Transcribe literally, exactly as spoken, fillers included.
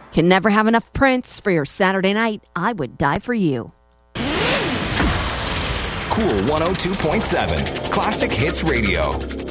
Can never have enough Prince for your Saturday night. I Would Die For You. Cool one oh two point seven. Classic Hits Radio.